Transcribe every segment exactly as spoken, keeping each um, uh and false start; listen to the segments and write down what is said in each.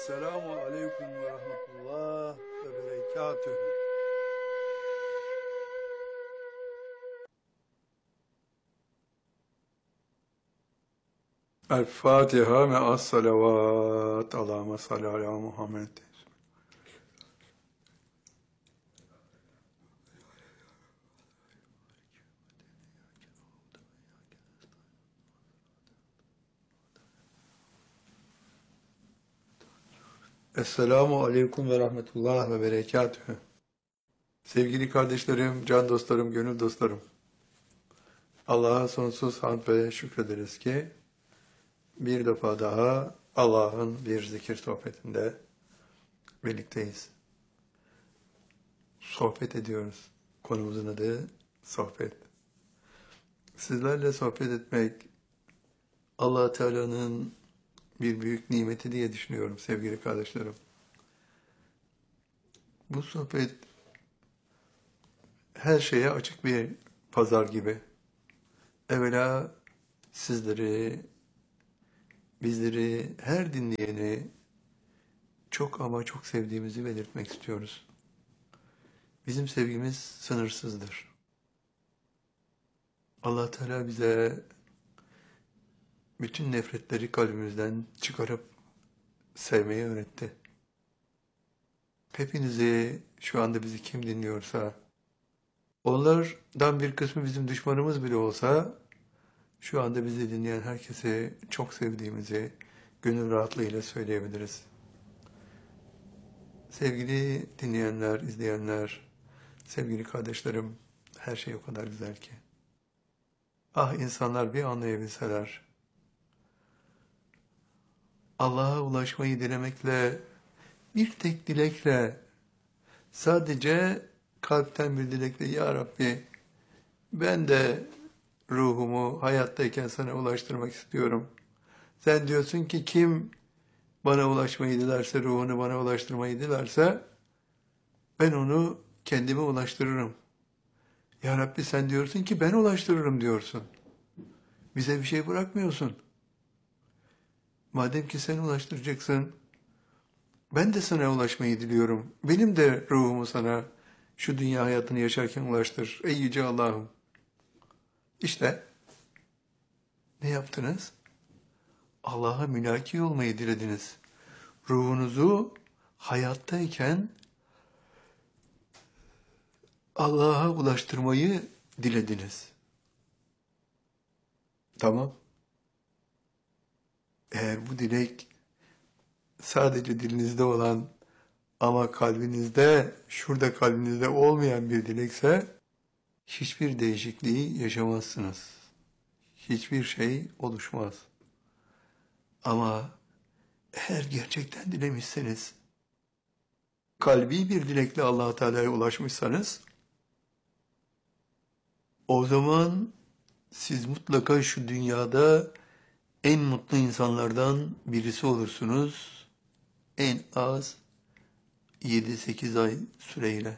Selamun Aleyküm ve Rahmetullah ve Berekatühü. El Fatiha ve as salavat. Allahümme salli ala Muhammed. Esselamu Aleyküm ve Rahmetullah ve Berekatühü. Sevgili kardeşlerim, can dostlarım, gönül dostlarım. Allah'a sonsuz hamd ve şükrederiz ki bir defa daha Allah'ın bir zikir sohbetinde birlikteyiz. Sohbet ediyoruz. Konumuzun adı sohbet. Sizlerle sohbet etmek Allah Teala'nın bir büyük nimeti diye düşünüyorum sevgili kardeşlerim. Bu sohbet her şeye açık bir pazar gibi. Evvela sizleri, bizleri, her dinleyeni çok ama çok sevdiğimizi belirtmek istiyoruz. Bizim sevgimiz sınırsızdır. Allah Teala bize bütün nefretleri kalbimizden çıkarıp sevmeyi öğretti. Hepinizi, şu anda bizi kim dinliyorsa, onlardan bir kısmı bizim düşmanımız bile olsa, şu anda bizi dinleyen herkese çok sevdiğimizi gönül rahatlığıyla söyleyebiliriz. Sevgili dinleyenler, izleyenler, sevgili kardeşlerim, her şey o kadar güzel ki. Ah insanlar bir anlayabilseler, Allah'a ulaşmayı dilemekle, bir tek dilekle, sadece kalpten bir dilekle, Ya Rabbi, ben de ruhumu hayattayken sana ulaştırmak istiyorum. Sen diyorsun ki kim bana ulaşmayı dilerse, ruhunu bana ulaştırmayı dilerse, ben onu kendime ulaştırırım. Ya Rabbi sen diyorsun ki ben ulaştırırım diyorsun. Bize bir şey bırakmıyorsun. Madem ki sen ulaştıracaksın, ben de sana ulaşmayı diliyorum. Benim de ruhumu sana şu dünya hayatını yaşarken ulaştır. Ey Yüce Allah'ım. İşte ne yaptınız? Allah'a mülaki olmayı dilediniz. Ruhunuzu hayattayken Allah'a ulaştırmayı dilediniz. Tamam. Eğer bu dilek sadece dilinizde olan ama kalbinizde, şurada kalbinizde olmayan bir dilekse hiçbir değişikliği yaşamazsınız. Hiçbir şey oluşmaz. Ama eğer gerçekten dilemişseniz, kalbi bir dilekle Allah Teala'ya ulaşmışsanız, o zaman siz mutlaka şu dünyada en mutlu insanlardan birisi olursunuz. En az yedi sekiz ay süreyle.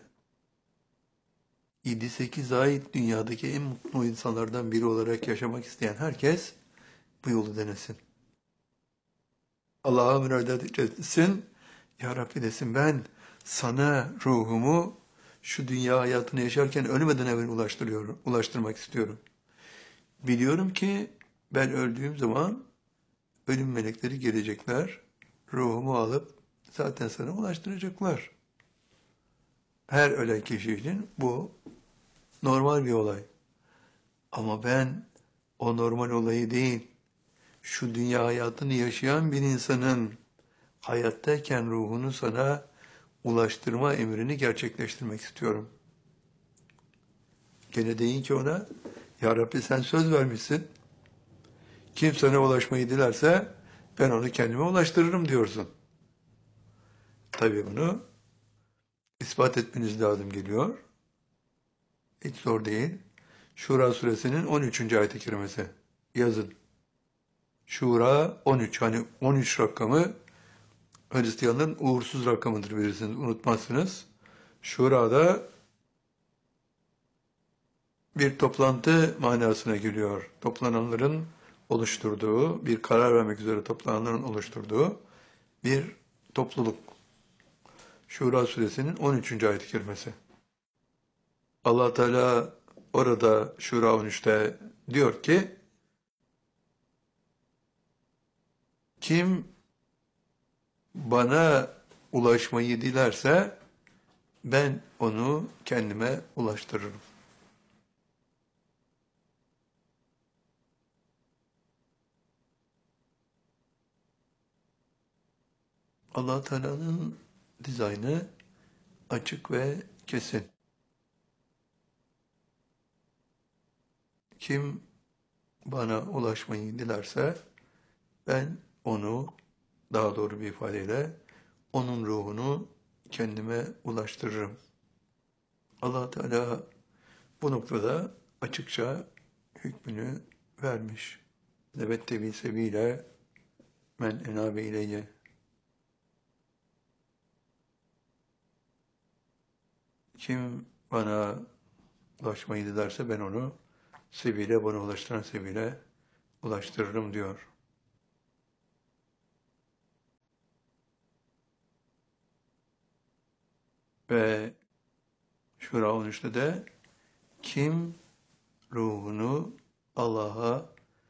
yedi sekiz ay dünyadaki en mutlu insanlardan biri olarak yaşamak isteyen herkes bu yolu denesin. Allah'a müracaat etsin. Ya Rabbi desin ben sana ruhumu şu dünya hayatını yaşarken ölmeden evvel ulaştırıyorum, ulaştırmak istiyorum. Biliyorum ki ben öldüğüm zaman ölüm melekleri gelecekler, ruhumu alıp zaten sana ulaştıracaklar. Her ölen kişi için bu normal bir olay. Ama ben o normal olayı değil, şu dünya hayatını yaşayan bir insanın hayattayken ruhunu sana ulaştırma emrini gerçekleştirmek istiyorum. Gene deyin ki ona, Ya Rabbi sen söz vermişsin. Kim sana ulaşmayı dilerse ben onu kendime ulaştırırım diyorsun. Tabii bunu ispat etmeniz lazım geliyor. Hiç zor değil. Şura suresinin on üçüncü ayet-i kerimesi. Yazın. Şura on üç. Hani on üç rakamı Hristiyanların uğursuz rakamıdır bilirsiniz. Unutmazsınız. Şurada bir toplantı manasına geliyor. Toplananların oluşturduğu, bir karar vermek üzere toplananların oluşturduğu bir topluluk. Şura suresinin on üçüncü ayet-i kerimesi. Allah Teala orada Şura on üçte diyor ki, kim bana ulaşmayı dilerse ben onu kendime ulaştırırım. Allah Teala'nın dizaynı açık ve kesin. Kim bana ulaşmayı dilerse ben onu, daha doğru bir ifadeyle, onun ruhunu kendime ulaştırırım. Allah Teala bu noktada açıkça hükmünü vermiş. Evet tebi sebiyle men enabe ileyye. Kim bana ulaşmayı dilerse ben onu sebile, bana ulaştıran sebile ulaştırırım diyor. Ve Şura on üçte de kim ruhunu Allah'a,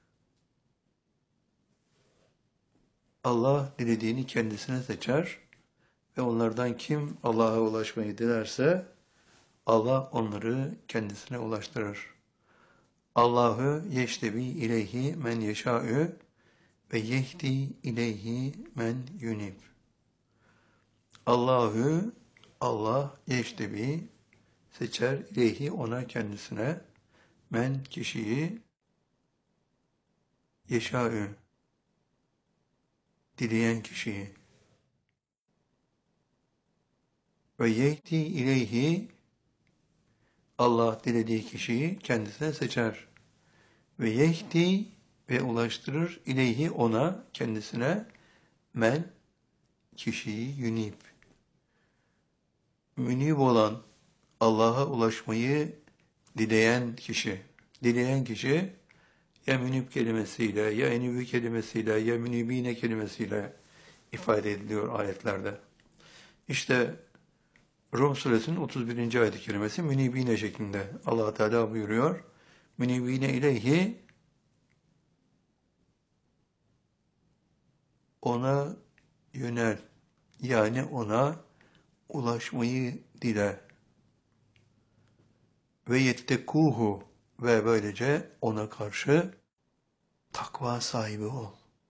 Allah dilediğini kendisine seçer ve onlardan kim Allah'a ulaşmayı dilerse Allah onları kendisine ulaştırır. Allahu yeştebi ileyhi men yeşâ'ü ve yehdi ileyhi men yunib. Allahu, Allah yeştebi seçer ileyhi ona kendisine, men kişiyi, yeşâ'ü dileyen kişiyi, ve yehdi ileyhi Allah dilediği kişiyi kendisine seçer. Ve yehdi ve ulaştırır ileyhi ona kendisine, men kişiyi yunib. Münib olan, Allah'a ulaşmayı dileyen kişi. Dileyen kişi ya münib kelimesiyle, ya enibü kelimesiyle, ya münibine kelimesiyle ifade ediliyor ayetlerde. İşte Rum suresinin otuz birinci ayet-i kerimesi münibine şeklinde. Allah Teala buyuruyor. Münibine ileyhi ona yönel. Yani ona ulaşmayı dile. Ve yettekuhu ve böylece ona karşı takva sahibi ol.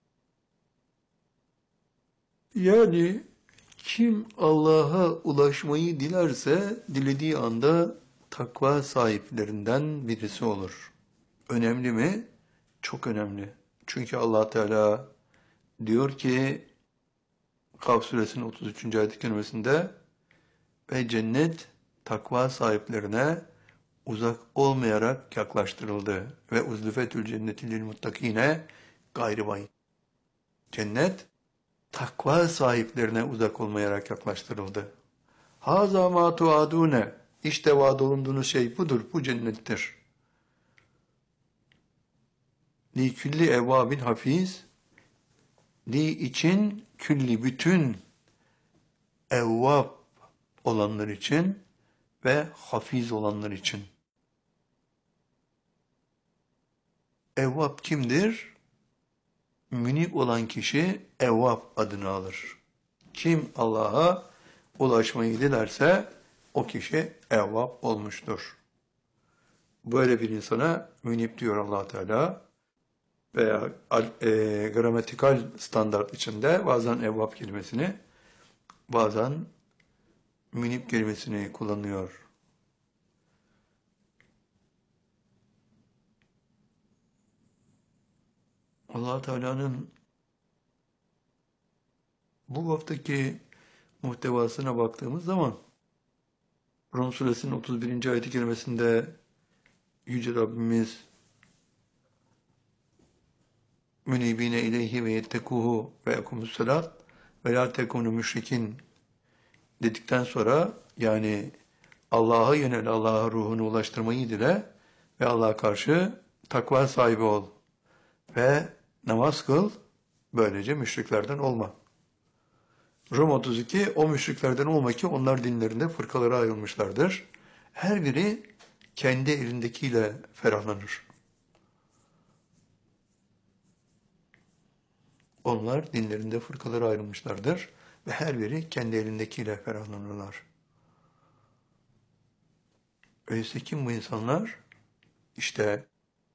Yani kim Allah'a ulaşmayı dilerse dilediği anda takva sahiplerinden birisi olur. Önemli mi? Çok önemli. Çünkü Allah Teala diyor ki Kaf suresinin otuz üçüncü ayet-i kerimesinde ve cennet takva sahiplerine uzak olmayarak yaklaştırıldı ve uzlufetül cenneti lil muttakine gayri bayin. Cennet takva sahiplerine uzak olmayarak yaklaştırıldı. Haza ma tuadune. İşte vaad olunduğunuz şey budur, bu cennettir. Li külli evvabin hafiz. Li için külli bütün evvab olanlar için ve hafiz olanlar için. Evvab kimdir? Münib olan kişi evvab adını alır. Kim Allah'a ulaşmayı dilerse o kişi evvab olmuştur. Böyle bir insana münib diyor Allah Teala. Veya e, gramatikal standart içinde bazen evvab kelimesini, bazen münib kelimesini kullanıyor. Allah Teala'nın bu haftaki muhtevasına baktığımız zaman Rum suresinin otuz birinci ayet-i kerimesinde Yüce Rabbimiz münibine ileyhi ve yettekuhu ve yekumussalat ve la tekunu müşrikin dedikten sonra, yani Allah'a yönel, Allah'a ruhunu ulaştırmayı dile ve Allah'a karşı takva sahibi ol ve namaz kıl, böylece müşriklerden olma. Rum otuz iki, o müşriklerden olma ki onlar dinlerinde fırkalara ayrılmışlardır. Her biri kendi elindekiyle ferahlanır. Onlar dinlerinde fırkalara ayrılmışlardır ve her biri kendi elindekiyle ferahlanırlar. Öyleyse kim bu insanlar? İşte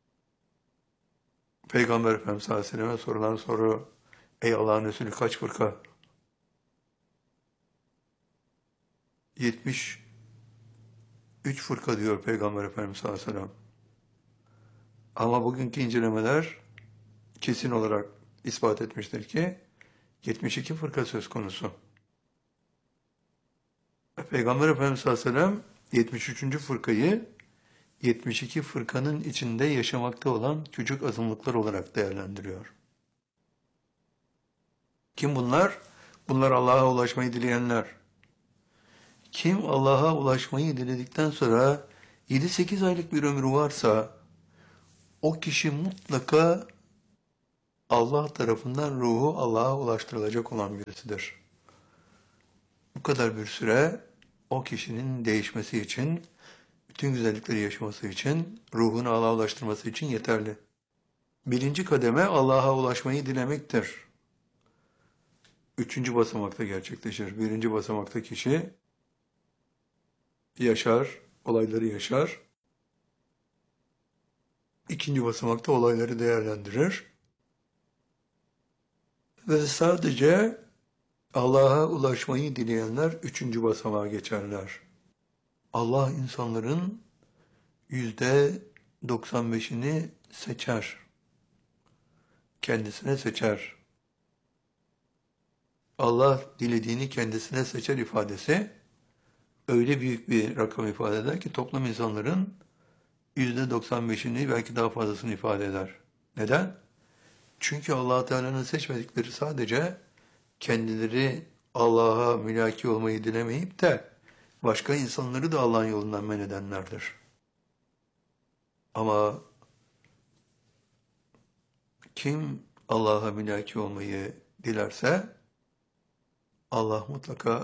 Peygamber Efendimiz sallallahu aleyhi ve sellem'e sorulan soru, ey Allah'ın Resulü kaç fırka? yetmiş üç fırka diyor Peygamber Efendimiz sallallahu aleyhi ve sellem. Ama bugünkü incelemeler kesin olarak ispat etmiştir ki yetmiş iki fırka söz konusu. Peygamber Efendimiz sallallahu aleyhi ve sellem yetmiş üçüncü fırkayı yetmiş iki fırkanın içinde yaşamakta olan küçük azınlıklar olarak değerlendiriyor. Kim bunlar? Bunlar Allah'a ulaşmayı dileyenler. Kim Allah'a ulaşmayı diledikten sonra yedi sekiz aylık bir ömrü varsa o kişi mutlaka Allah tarafından ruhu Allah'a ulaştırılacak olan birisidir. Bu kadar bir süre o kişinin değişmesi için, bütün güzellikleri yaşaması için, ruhunu Allah'a ulaştırması için yeterli. Birinci kademe Allah'a ulaşmayı dilemektir. Üçüncü basamakta gerçekleşir. Birinci basamakta kişi yaşar, olayları yaşar. İkinci basamakta olayları değerlendirir. Ve sadece Allah'a ulaşmayı dileyenler üçüncü basamağa geçerler. Allah insanların yüzde doksan beşini seçer. Kendisine seçer. Allah dilediğini kendisine seçer ifadesi öyle büyük bir rakam ifade eder ki toplam insanların yüzde doksan beşini belki daha fazlasını ifade eder. Neden? Çünkü Allah Teala'nın seçmedikleri sadece kendileri Allah'a mülaki olmayı dilemeyip de başka insanları da Allah'ın yolundan men edenlerdir. Ama kim Allah'a mülaki olmayı dilerse Allah mutlaka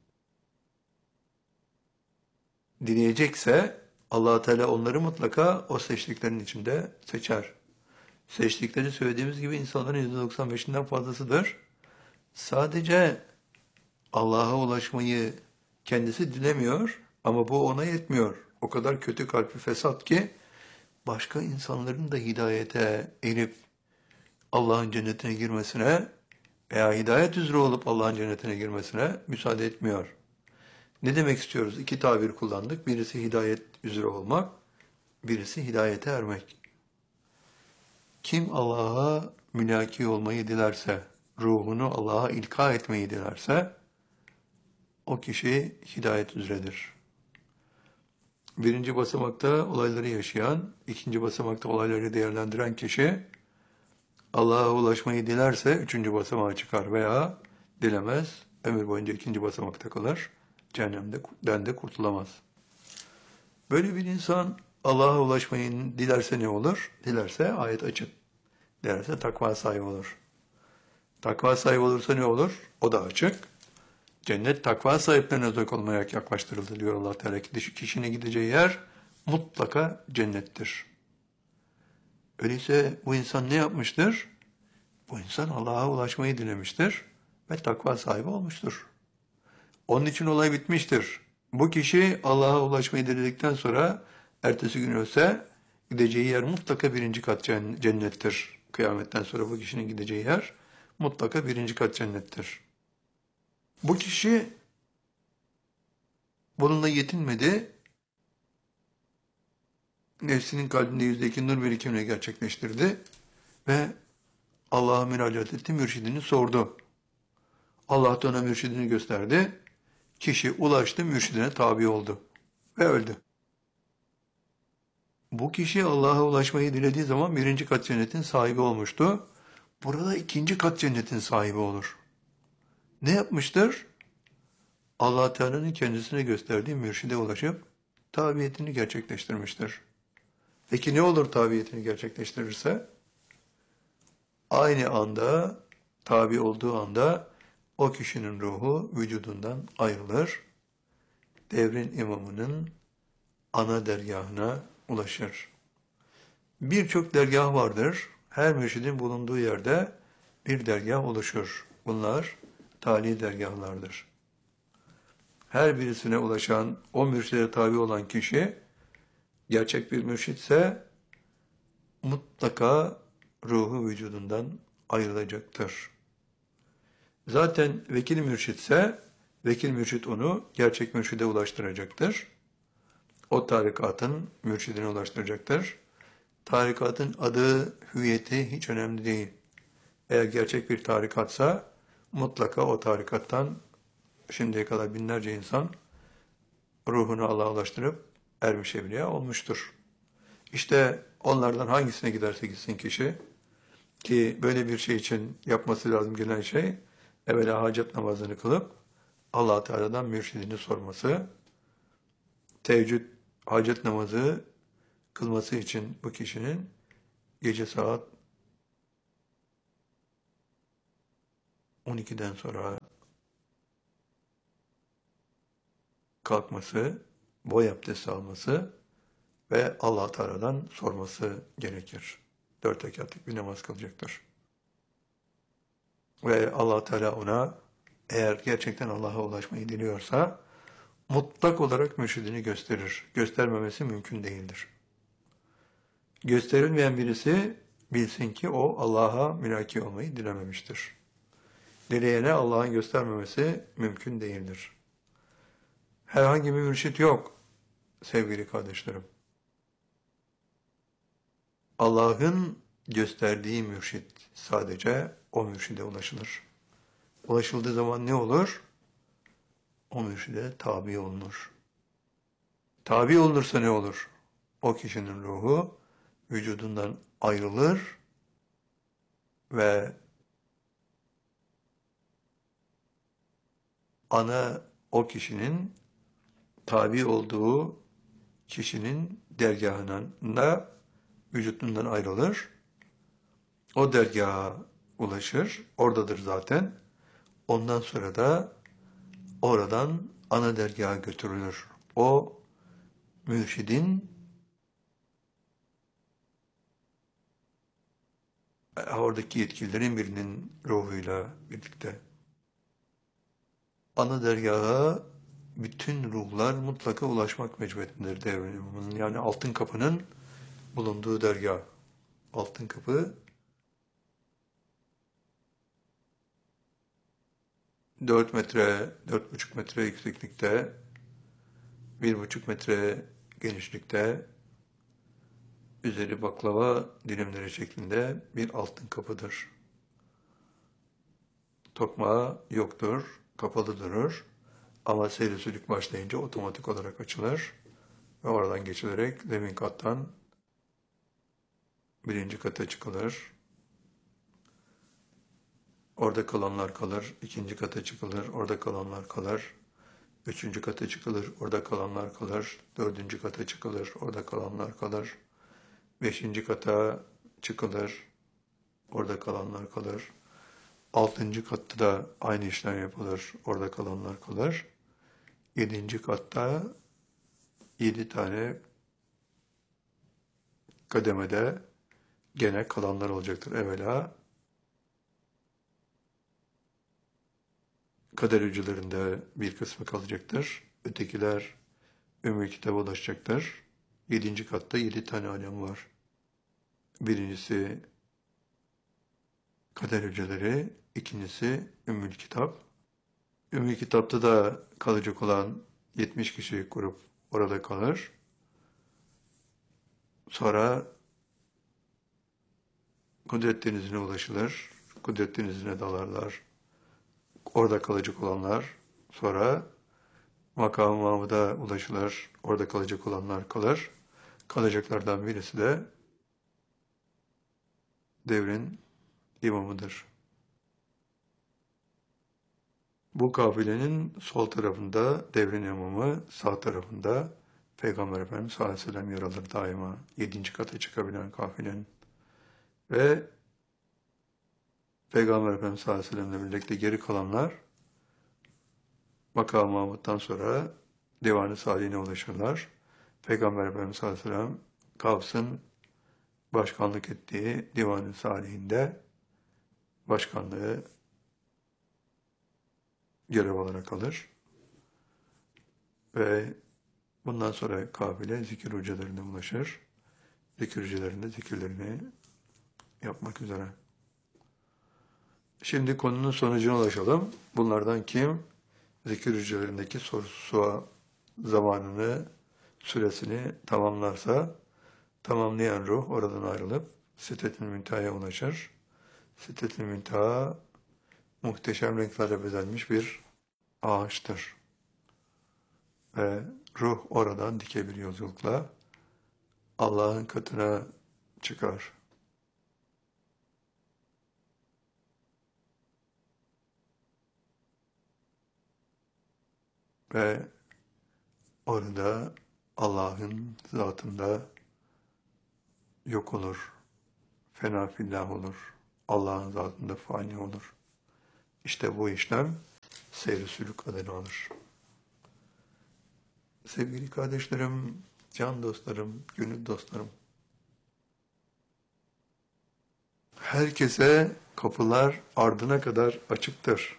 dileyecekse Allah Teala onları mutlaka o seçtiklerinin içinde seçer. Seçtikleri söylediğimiz gibi insanların yüzde doksan beşinden fazlasıdır. Sadece Allah'a ulaşmayı kendisi dilemiyor ama bu ona yetmiyor. O kadar kötü kalpli fesat ki başka insanların da hidayete erip Allah'ın cennetine girmesine veya hidayet üzere olup Allah'ın cennetine girmesine müsaade etmiyor. Ne demek istiyoruz? İki tabir kullandık. Birisi hidayet üzere olmak, birisi hidayete ermek. Kim Allah'a mülaki olmayı dilerse, ruhunu Allah'a ilka etmeyi dilerse, o kişi hidayet üzeredir. Birinci basamakta olayları yaşayan, ikinci basamakta olayları değerlendiren kişi, Allah'a ulaşmayı dilerse üçüncü basamağa çıkar veya dilemez, ömür boyunca ikinci basamakta kalır, cehennemden de kurtulamaz. Böyle bir insan Allah'a ulaşmayı dilerse ne olur? Dilerse ayet açık. Dilerse takva sahibi olur. Takva sahibi olursa ne olur? O da açık. Cennet takva sahiplerine uzak olmaya yaklaştırıldı diyor Allah Teala. Kişinin gideceği yer mutlaka cennettir. Öyleyse bu insan ne yapmıştır? Bu insan Allah'a ulaşmayı dilemiştir ve takva sahibi olmuştur. Onun için olay bitmiştir. Bu kişi Allah'a ulaşmayı diledikten sonra ertesi gün ölse gideceği yer mutlaka birinci kat cennettir. Kıyametten sonra bu kişinin gideceği yer mutlaka birinci kat cennettir. Bu kişi bununla yetinmedi. Nefsinin kalbinde yüzde iki nur birikimini gerçekleştirdi ve Allah'a müracaat etti, mürşidini sordu. Allah da ona mürşidini gösterdi. Kişi ulaştı, mürşidine tabi oldu ve öldü. Bu kişi Allah'a ulaşmayı dilediği zaman birinci kat cennetin sahibi olmuştu. Burada ikinci kat cennetin sahibi olur. Ne yapmıştır? Allah Teala'nın kendisine gösterdiği mürşide ulaşıp tabiyetini gerçekleştirmiştir. Peki ne olur tabiyetini gerçekleştirirse? Aynı anda, tabi olduğu anda o kişinin ruhu vücudundan ayrılır. Devrin imamının ana dergahına ulaşır. Birçok dergah vardır. Her mürşidin bulunduğu yerde bir dergah oluşur. Bunlar tali dergahlardır. Her birisine ulaşan, o mürşide tabi olan kişi, gerçek bir mürşitse mutlaka ruhu vücudundan ayrılacaktır. Zaten vekil mürşitse, vekil mürşit onu gerçek mürşide ulaştıracaktır. O tarikatın mürşidine ulaştıracaktır. Tarikatın adı, hüviyeti hiç önemli değil. Eğer gerçek bir tarikatsa mutlaka o tarikattan şimdiye kadar binlerce insan ruhunu Allah'a ulaştırıp ermiş evliya olmuştur. İşte onlardan hangisine giderse gitsin kişi, ki böyle bir şey için yapması lazım gelen şey, evvela hacet namazını kılıp Allah Teala'dan mürşidini sorması, teheccüd hacet namazı kılması için bu kişinin gece saat on ikiden sonra kalkması, boy abdesti alması ve Allah Teala'dan sorması gerekir. Dört rekatlık bir namaz kılacaktır. Ve Allah Teala ona, eğer gerçekten Allah'a ulaşmayı diliyorsa, mutlak olarak mürşidini gösterir. Göstermemesi mümkün değildir. Gösterilmeyen birisi bilsin ki o Allah'a mülaki olmayı dilememiştir. Dileyene Allah'ın göstermemesi mümkün değildir. Herhangi bir mürşit yok sevgili kardeşlerim. Allah'ın gösterdiği mürşit, sadece o mürşide ulaşılır. Ulaşıldığı zaman ne olur? O mürşide tabi olunur. Tabi olunursa ne olur? O kişinin ruhu vücudundan ayrılır ve ana o kişinin tabi olduğu kişinin dergahına vücudundan ayrılır. O dergaha ulaşır. Oradadır zaten. Ondan sonra da oradan ana dergaha götürülür. O mürşidin oradaki yetkililerin birinin ruhuyla birlikte. Ana dergaha bütün ruhlar mutlaka ulaşmak mecburiyetindedir devrimin. Yani altın kapının bulunduğu dergah. Altın kapı dört metre, dört buçuk metre yükseklikte, bir buçuk metre genişlikte, üzeri baklava dilimleri şeklinde bir altın kapıdır. Tokmağı yoktur, kapalı durur ama seyri sülük başlayınca otomatik olarak açılır ve oradan geçilerek zemin kattan birinci kata çıkılır. Orada kalanlar kalır, ikinci kata çıkılır, orada kalanlar kalır, üçüncü kata çıkılır, orada kalanlar kalır, dördüncü kata çıkılır, orada kalanlar kalır, beşinci kata çıkılır, orada kalanlar kalır, altıncı katta da aynı işlem yapılır, orada kalanlar kalır, yedinci katta yedi tane kademede gene kalanlar olacaktır. Evvela kader hücrelerinde bir kısmı kalacaktır. Ötekiler Ümmü Kitap'a ulaşacaktır. Yedinci katta yedi tane alem var. Birincisi kader hücreleri, ikincisi Ümmül Kitap. Ümmül Kitap'ta da kalacak olan yetmiş kişilik grup orada kalır. Sonra Kudret Denizi'ne ulaşılır. Kudret Denizi'ne dalarlar. Orada kalacak olanlar, sonra Makam-ı Mahmud'a ulaşılır. Orada kalacak olanlar kalır. Kalacaklardan birisi de devrin imamıdır. Bu kafilenin sol tarafında devrin imamı, sağ tarafında Peygamber Efendimiz sallallahu aleyhi ve sellem yer alır daima. Yedinci kata çıkabilen kafilenin. Ve Peygamber Efendimiz sallallahu aleyhi ve sellemle birlikte geri kalanlar Makam Mahmud'dan sonra Divan-ı Salihine ulaşırlar. Peygamber Efendimiz sallallahu aleyhi ve sellem Kavs'ın başkanlık ettiği Divan-ı Salihinde başkanlığı görev olarak alır. Ve bundan sonra kabile zikir hocalarına ulaşır. Zikir hocalarında zikirlerini yapmak üzere. Şimdi konunun sonucuna ulaşalım. Bunlardan kim zikir hücrelerindeki soru zamanını, süresini tamamlarsa, tamamlayan ruh oradan ayrılıp Sidret-i Münteha'ya ulaşır. Sidret-i Münteha muhteşem renklerle bezenmiş bir ağaçtır. Ve ruh oradan dike bir yolculukla Allah'ın katına çıkar. Ve orada Allah'ın zatında yok olur, fena fillah olur, Allah'ın zatında fani olur. İşte bu işlem seyr-i sülük adını alır. Sevgili kardeşlerim, can dostlarım, gönül dostlarım, herkese kapılar ardına kadar açıktır.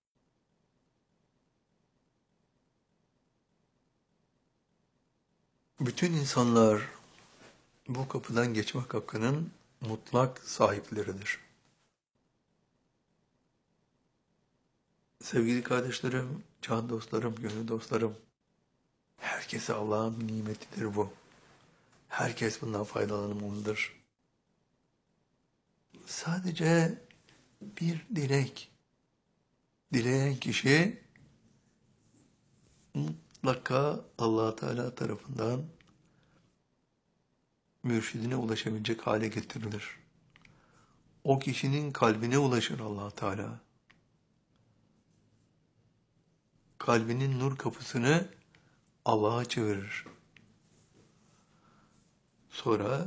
Bütün insanlar bu kapıdan geçmek hakkının mutlak sahipleridir. Sevgili kardeşlerim, can dostlarım, gönül dostlarım, herkese Allah'ın nimetidir bu. Herkes bundan faydalanmalıdır. Sadece bir dilek. Dileyen kişi mutlaka Allah Teala tarafından mürşidine ulaşabilecek hale getirilir. O kişinin kalbine ulaşır Allah Teala. Kalbinin nur kapısını Allah'a çevirir. Sonra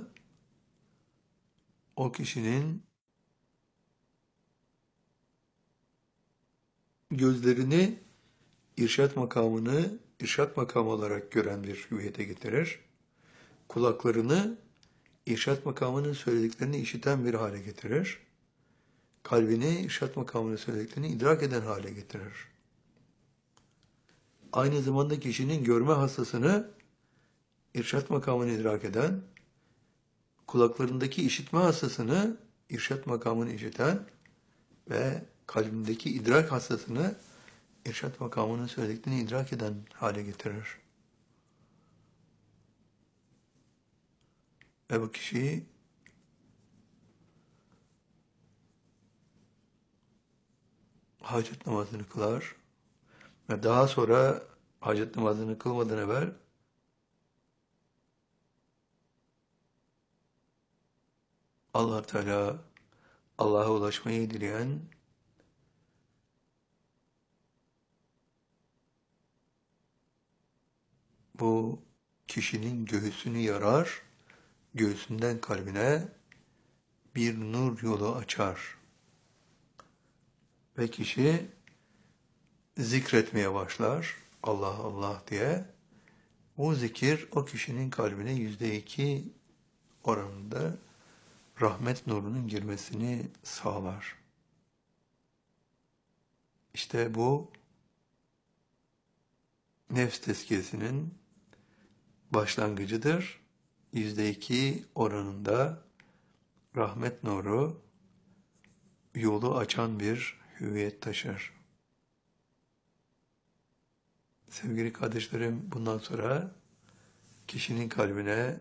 o kişinin gözlerini irşat makamını irşat makamı olarak gören bir hüviyete getirir. Kulaklarını irşat makamının söylediklerini işiten bir hale getirir. Kalbini irşat makamının söylediklerini idrak eden hale getirir. Aynı zamanda kişinin görme hassasını irşat makamını idrak eden, kulaklarındaki işitme hassasını irşat makamını işiten ve kalbindeki idrak hassasını irşat makamının söylediklerini idrak eden hale getirir. Ve bu kişi hacet namazını kılar ve daha sonra hacet namazını kılmadan evvel Allah Teala Allah'a ulaşmayı dileyen bu kişinin göğsünü yarar, göğsünden kalbine bir nur yolu açar. Ve kişi zikretmeye başlar, Allah Allah diye. Bu zikir o kişinin kalbine yüzde iki oranında rahmet nurunun girmesini sağlar. İşte bu nefs tezkiyesinin başlangıcıdır. Yüzde iki oranında rahmet nuru yolu açan bir hüviyet taşır. Sevgili kardeşlerim, bundan sonra kişinin kalbine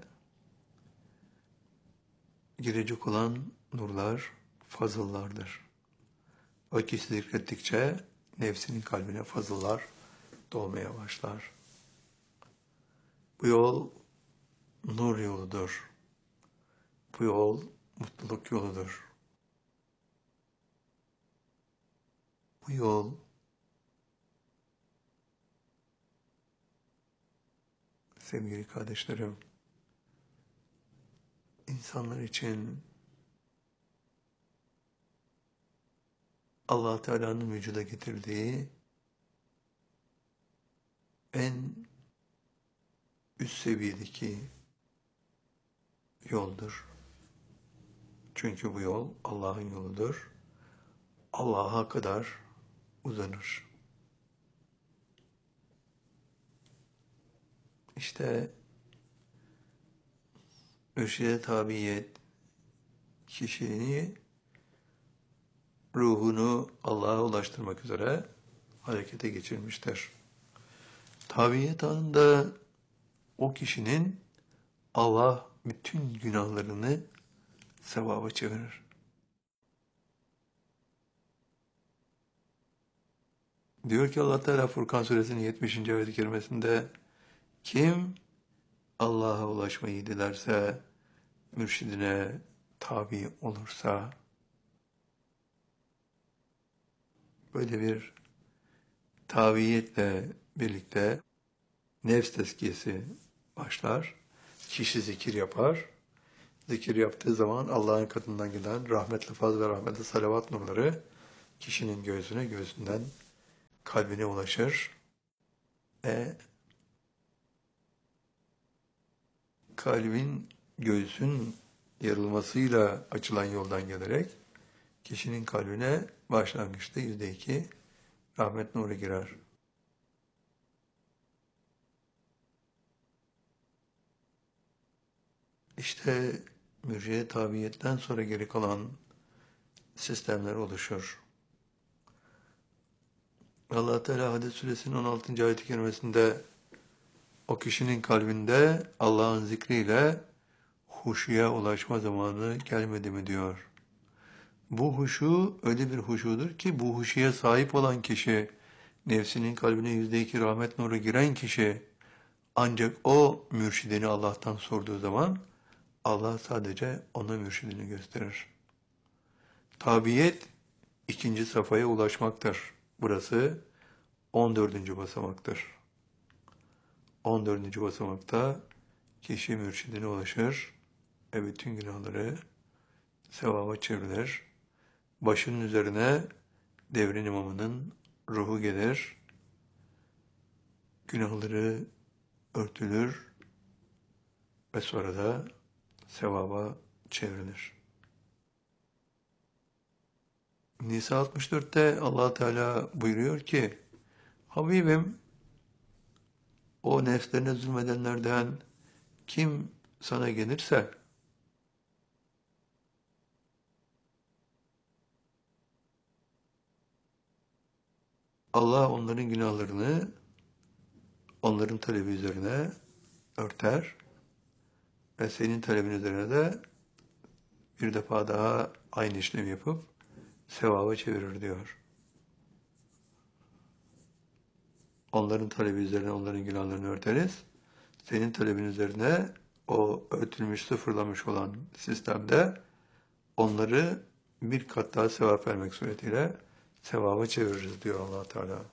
girecek olan nurlar fazıllardır. O kişi zikrettikçe nefsinin kalbine fazıllar dolmaya başlar. Bu yol nur yoludur. Bu yol mutluluk yoludur. Bu yol sevgili kardeşlerim, insanlar için Allah Teala'nın vücuda getirdiği en üst seviyedeki yoldur. Çünkü bu yol Allah'ın yoludur. Allah'a kadar uzanır. İşte mürşide tabiyet kişini ruhunu Allah'a ulaştırmak üzere harekete geçirmiştir. Tabiyet anında o kişinin Allah bütün günahlarını sevaba çevirir. Diyor ki Allah Teala Furkan suresinin yetmişinci ayet-i kerimesinde, kim Allah'a ulaşmayı dilerse, mürşidine tabi olursa, böyle bir tabiyetle birlikte nefs tezkiyesi başlar. Kişi zikir yapar. Zikir yaptığı zaman Allah'ın katından gelen rahmetli faz ve rahmetli salavat nurları kişinin göğsüne, göğsünden kalbine ulaşır. Ve kalbin, göğsün yarılmasıyla açılan yoldan gelerek kişinin kalbine başlangıçta yüzde iki rahmet nuru girer. İşte mürciye tabiyetten sonra geri kalan sistemler oluşur. Allah Teala Hadid suresinin on altıncı ayet-i kerimesinde o kişinin kalbinde Allah'ın zikriyle huşuya ulaşma zamanı gelmedi mi diyor. Bu huşu öyle bir huşudur ki bu huşuya sahip olan kişi, nefsinin kalbine yüzde iki rahmet nuru giren kişi, ancak o mürşidini Allah'tan sorduğu zaman Allah sadece ona mürşidini gösterir. Tabiyet ikinci safhaya ulaşmaktır. Burası on dördüncü basamaktır. on dördüncü basamakta kişi mürşidine ulaşır ve bütün günahları sevaba çevrilir. Başının üzerine devrin imamının ruhu gelir. Günahları örtülür ve sonra da sevaba çevrilir. Nisa altmış dörtte Allah Teala buyuruyor ki, Habibim, o nefslerine zulmedenlerden kim sana gelirse, Allah onların günahlarını onların talebi üzerine örter ve senin talebin üzerine de bir defa daha aynı işlemi yapıp sevaba çevirir diyor. Onların talebi üzerine onların günahlarını örteriz. Senin talebin üzerine o örtülmüş, sıfırlamış olan sistemde onları bir kat daha sevap vermek suretiyle sevaba çeviririz diyor Allah Teala.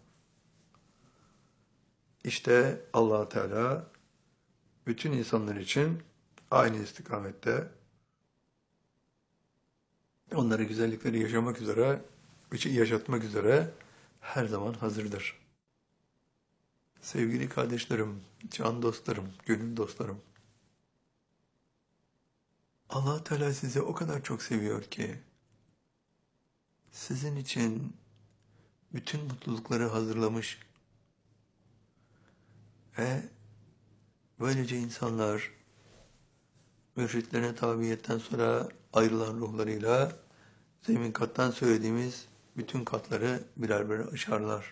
İşte Allah Teala bütün insanlar için aynı istikamette onları güzellikleri yaşamak üzere, yaşatmak üzere her zaman hazırdır. Sevgili kardeşlerim, can dostlarım, gönül dostlarım, Allah Teala sizi o kadar çok seviyor ki sizin için bütün mutlulukları hazırlamış ve böylece insanlar mürşitlerine tabiyetten sonra ayrılan ruhlarıyla zemin kattan söylediğimiz bütün katları birer birer aşarlar.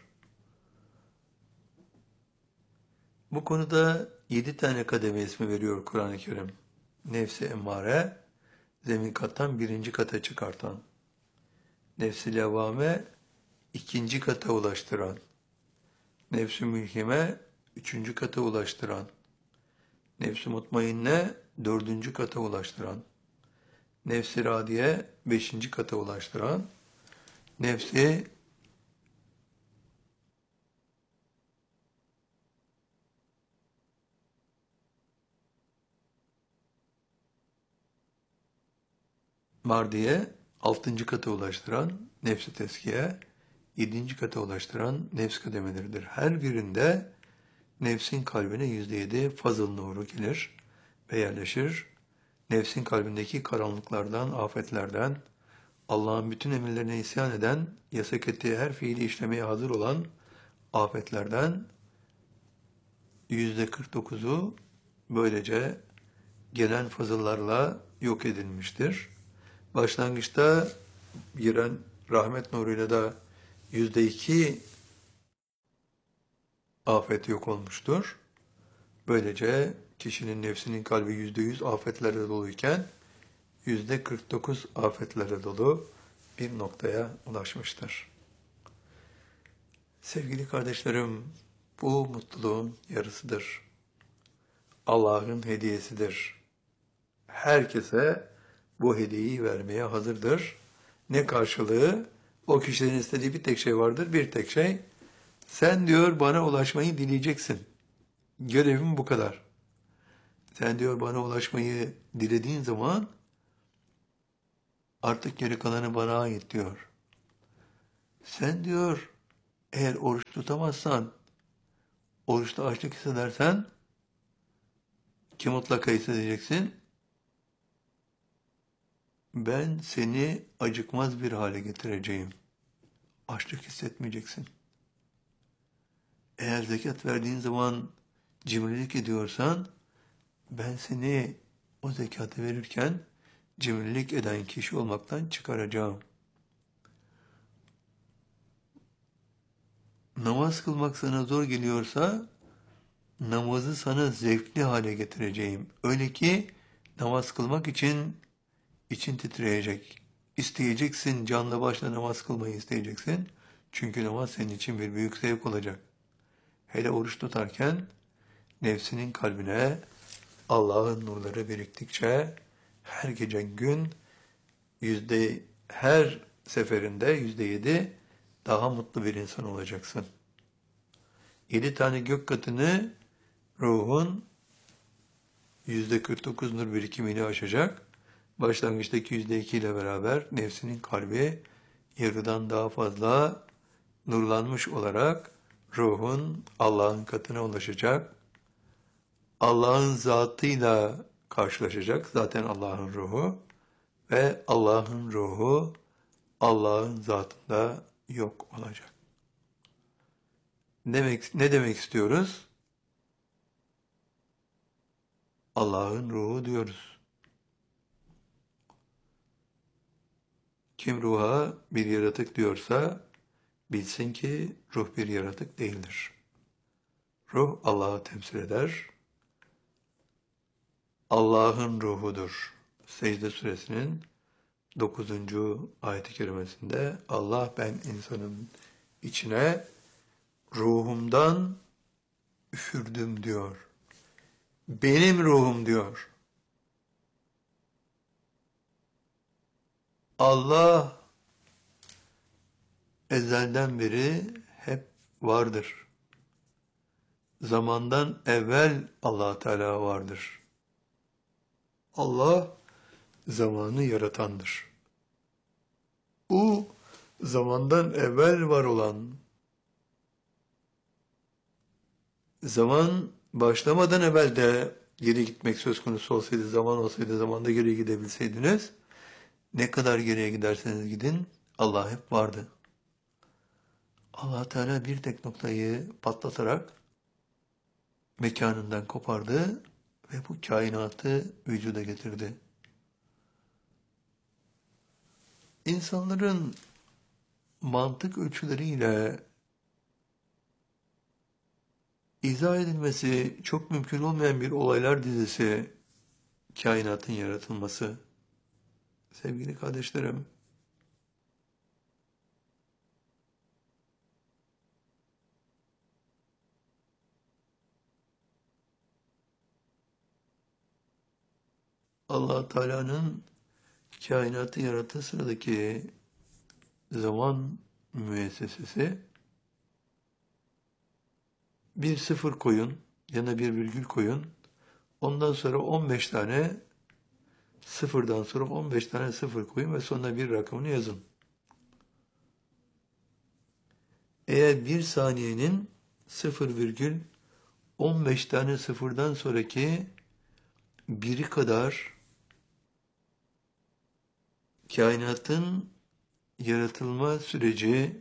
Bu konuda yedi tane kademe ismi veriyor Kur'an-ı Kerim. Nefsi emmare, zemin kattan birinci kata çıkartan. Nefsi levvame, ikinci kata ulaştıran. Nefsi mülhime, üçüncü kata ulaştıran. Nefsi mutmainne, dördüncü kata ulaştıran. Nefsi radiye, beşinci kata ulaştıran. Nefsi mardiye, altıncı kata ulaştıran nefsi teskiye, yedinci kata ulaştıran nefs kademeleridir. Her birinde nefsin kalbine yüzde yedi fazıl nuru gelir ve yerleşir. Nefsin kalbindeki karanlıklardan, afetlerden, Allah'ın bütün emirlerine isyan eden, yasak ettiği her fiili işlemeye hazır olan afetlerden yüzde kırk dokuzu böylece gelen fazıllarla yok edilmiştir. Başlangıçta giren rahmet nuruyla da yüzde iki afet yok olmuştur. Böylece kişinin nefsinin kalbi yüzde yüz afetlerle doluyken yüzde kırk dokuz afetlere dolu bir noktaya ulaşmıştır. Sevgili kardeşlerim, bu mutluluğun yarısıdır. Allah'ın hediyesidir. Herkese bu hediyeyi vermeye hazırdır. Ne karşılığı? O kişinin istediği bir tek şey vardır, bir tek şey. Sen diyor bana ulaşmayı dileyeceksin. Görevim bu kadar. Sen diyor bana ulaşmayı dilediğin zaman artık geri kalanı bana ait diyor. Sen diyor eğer oruç tutamazsan, oruçta açlık hissedersen ki mutlaka hissedeceksin. Ben seni acıkmaz bir hale getireceğim. Açlık hissetmeyeceksin. Eğer zekat verdiğin zaman cimrilik ediyorsan, ben seni o zekatı verirken cimrilik eden kişi olmaktan çıkaracağım. Namaz kılmak sana zor geliyorsa, namazı sana zevkli hale getireceğim. Öyle ki namaz kılmak için için titreyecek. İsteyeceksin, canla başla namaz kılmayı isteyeceksin. Çünkü namaz senin için bir büyük zevk olacak. Hele oruç tutarken nefsinin kalbine Allah'ın nurları biriktikçe her gece gün yüzde her seferinde yüzde yedi daha mutlu bir insan olacaksın. Yedi tane gök katını ruhun yüzde kırk dokuz nur birikimini aşacak. Başlangıçtaki yüzde iki ile beraber nefsinin kalbi yarıdan daha fazla nurlanmış olarak ruhun Allah'ın katına ulaşacak. Allah'ın zatıyla karşılaşacak. Zaten Allah'ın ruhu ve Allah'ın ruhu Allah'ın zatında yok olacak. Demek, ne demek istiyoruz? Allah'ın ruhu diyoruz. Kim ruha bir yaratık diyorsa bilsin ki ruh bir yaratık değildir. Ruh Allah'ı temsil eder. Allah'ın ruhudur. Secde suresinin dokuzuncu ayet-i kerimesinde Allah ben insanın içine ruhumdan üfürdüm diyor. Benim ruhum diyor. Allah ezelden beri hep vardır. Zamandan evvel Allah Teala vardır. Allah zamanı yaratandır. O zamandan evvel var olan, zaman başlamadan evvel de geri gitmek söz konusu olsaydı, zaman olsaydı zamanda geri gidebilseydiniz, ne kadar geriye giderseniz gidin, Allah hep vardı. Allah Teala bir tek noktayı patlatarak mekanından kopardı ve bu kainatı vücuda getirdi. İnsanların mantık ölçüleriyle izah edilmesi çok mümkün olmayan bir olaylar dizisi kainatın yaratılması. Sevgili kardeşlerim, Allah Teala'nın kainatı yarattığı sıradaki zaman müessesesi bir sıfır koyun, yana bir virgül koyun. Ondan sonra on beş tane sıfırdan sonra on beş tane sıfır koyun ve sonuna bir rakamını yazın. Eğer bir saniyenin sıfır virgül on beş tane sıfırdan sonraki biri kadar kainatın yaratılma süreci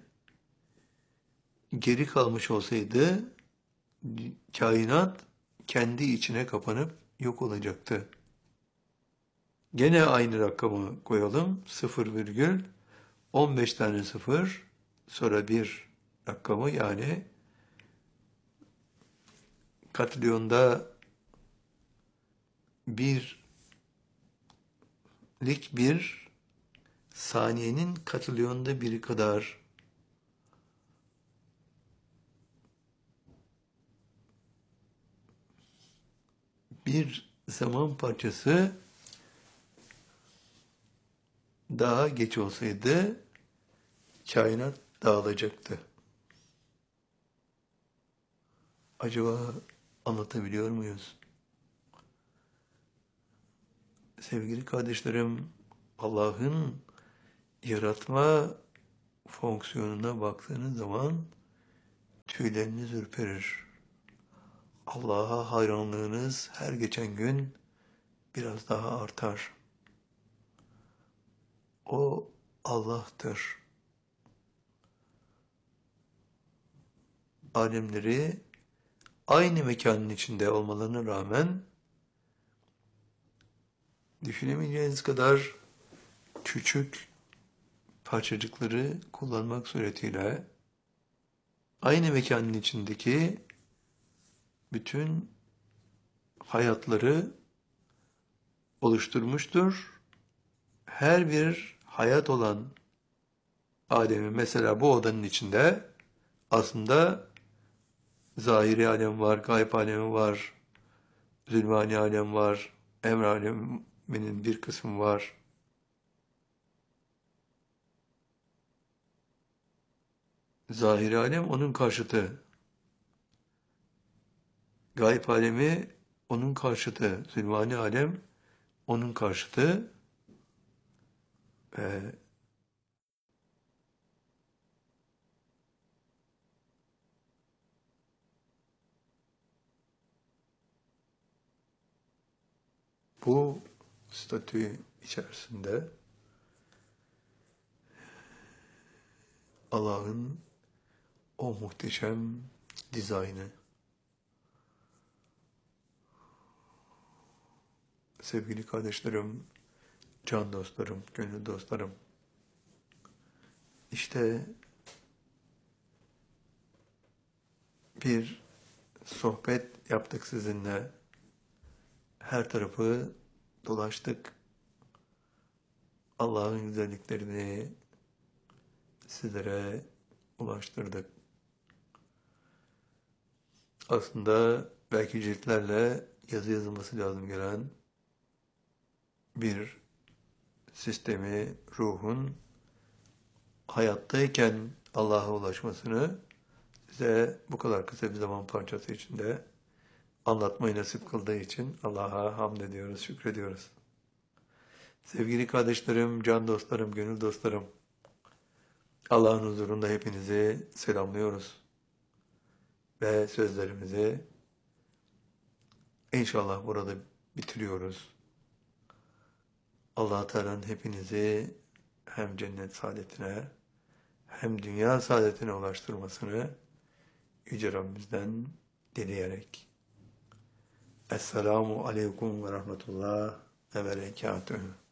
geri kalmış olsaydı kainat kendi içine kapanıp yok olacaktı. Gene aynı rakamı koyalım. sıfır virgül on beş tane sıfır sonra bir rakamı, yani katrilyonda birlik bir saniyenin katrilyonda biri kadar bir zaman parçası daha geç olsaydı kainat dağılacaktı. Acaba anlatabiliyor muyuz? Sevgili kardeşlerim, Allah'ın yaratma fonksiyonuna baktığınız zaman tüyleriniz ürperir. Allah'a hayranlığınız her geçen gün biraz daha artar. O Allah'tır. Alemleri aynı mekanın içinde olmalarına rağmen düşünemeyeceğiniz kadar küçük parçacıkları kullanmak suretiyle aynı mekanın içindeki bütün hayatları oluşturmuştur. Her bir hayat olan alemin, mesela bu odanın içinde aslında zahiri alem var, gayb alemi var, zülmani alem var, emr aleminin bir kısmı var. Zahiri alem onun karşıtı. Gayb alemi onun karşıtı. Zülmani alem onun karşıtı. Ee, bu statü içerisinde Allah'ın o muhteşem dizaynı, sevgili kardeşlerim, can dostlarım, gönül dostlarım, işte bir sohbet yaptık sizinle. Her tarafı dolaştık. Allah'ın güzelliklerini sizlere ulaştırdık. Aslında belki ciltlerle yazı yazılması lazım gelen bir sistemi, ruhun hayattayken Allah'a ulaşmasını size bu kadar kısa bir zaman parçası içinde anlatmayı nasip kıldığı için Allah'a hamd ediyoruz, şükrediyoruz. Sevgili kardeşlerim, can dostlarım, gönül dostlarım, Allah'ın huzurunda hepinizi selamlıyoruz. Ve sözlerimizi inşallah burada bitiriyoruz. Allah Teala'nın hepinizi hem cennet saadetine hem dünya saadetine ulaştırmasını Yüce Rabbimizden dileyerek. Esselamu Aleyküm ve Rahmetullah ve Berekatühü.